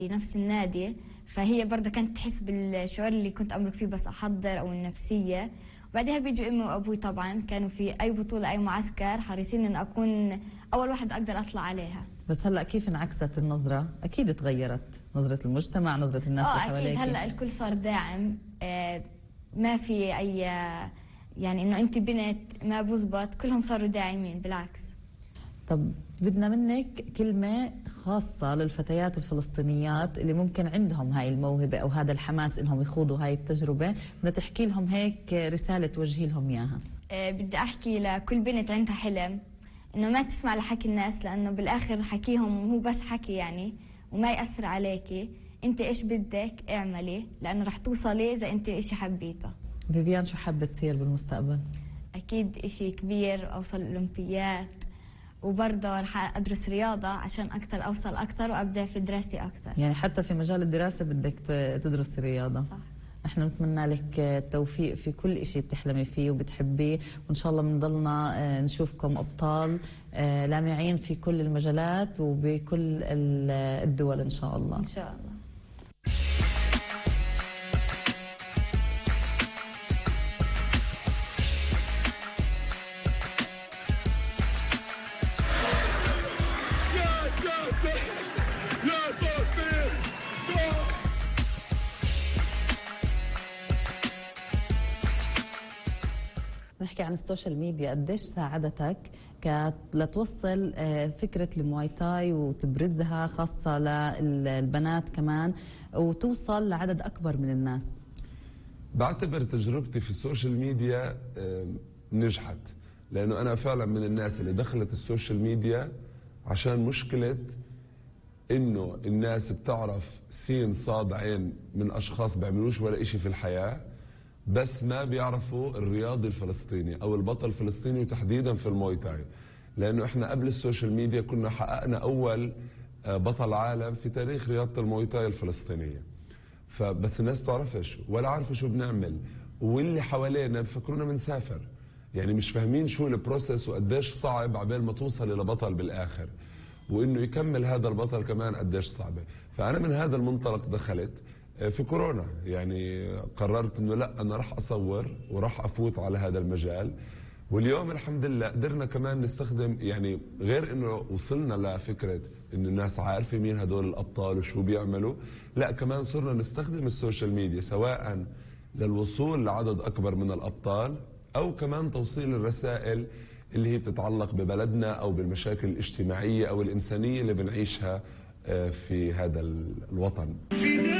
نفس النادي، فهي برضه كانت تحس بالشعور اللي كنت أمرق فيه بس أحضر أو النفسية. وبعدها بيجوا أمي وأبوي طبعا كانوا في أي بطولة أي معسكر حريصين إن أكون أول واحد أقدر أطلع عليها. بس هلا كيف انعكست النظرة؟ أكيد تغيرت نظرة المجتمع، نظرة الناس اللي حواليك. أكيد هلا الكل صار داعم. ما في أي يعني إنه أنت بنت ما بزبط، كلهم صاروا داعمين بالعكس. طب بدنا منك كلمة خاصة للفتيات الفلسطينيات اللي ممكن عندهم هاي الموهبة أو هذا الحماس إنهم يخوضوا هاي التجربة، بدنا تحكي لهم هيك رسالة توجهي لهم إياها. بدي أحكي لكل بنت عندها حلم إنه ما تسمع لحكي الناس، لأنه بالآخر حكيهم هو بس حكي يعني وما يأثر عليكي. أنت إيش بدك اعملي، لأنه رح توصلي إذا أنت إشي حبيته. فيفيان شو حابة تصير بالمستقبل؟ أكيد إشي كبير، أوصل الأولمبيات، وبرضه رح أدرس رياضة عشان أكتر أوصل أكتر وأبدع في دراستي أكتر. يعني حتى في مجال الدراسة بدك تدرس رياضة. صح. احنا نتمنى لك التوفيق في كل إشي بتحلمي فيه وبتحبيه، وإن شاء الله بنضلنا نشوفكم أبطال لامعين في كل المجالات وبكل الدول إن شاء الله. إن شاء الله. نحكي عن السوشيال ميديا، قديش ساعدتك لتوصل فكرة المواي تاي وتبرزها خاصة للبنات كمان وتوصل لعدد أكبر من الناس؟ بعتبر تجربتي في السوشيال ميديا نجحت، لأنه أنا فعلا من الناس اللي دخلت السوشيال ميديا عشان مشكلة إنه الناس بتعرف سين صاد عين من أشخاص بيعملوش ولا إشي في الحياة، بس ما بيعرفوا الرياضي الفلسطيني أو البطل الفلسطيني، وتحديدا في الموي تاي. لأنه إحنا قبل السوشيال ميديا كنا حققنا أول بطل عالم في تاريخ رياضة الموي تاي الفلسطينية، فبس الناس تعرفش ولا عارفوا شو بنعمل، واللي حوالينا بفكرونا بنسافر، يعني مش فاهمين شو البروسيس وقديش صعب عبال ما توصل إلى بطل بالآخر، وإنه يكمل هذا البطل كمان قديش صعبة. فأنا من هذا المنطلق دخلت في كورونا، يعني قررت انه لا انا راح اصور وراح افوت على هذا المجال. واليوم الحمد لله قدرنا كمان نستخدم، يعني غير انه وصلنا لفكره انه الناس عارفه مين هدول الابطال وشو بيعملوا، لا كمان صرنا نستخدم السوشيال ميديا سواء للوصول لعدد اكبر من الابطال او كمان توصيل الرسائل اللي هي بتتعلق ببلدنا او بالمشاكل الاجتماعيه او الانسانيه اللي بنعيشها في هذا الوطن.